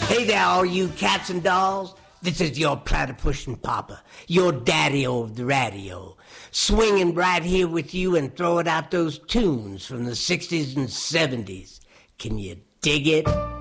Hey there, all you cats and dolls. This is your platypus papa, your daddy-o of the radio, swinging right here with you and throwing out those tunes from the 60s and 70s. Can you dig it?